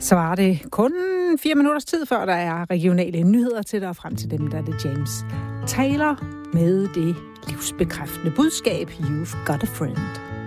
Så var det kun 4 minutters tid, før der er regionale nyheder til dig, og frem til dem, der er det James Taylor med det livsbekræftende budskab, You've Got a Friend.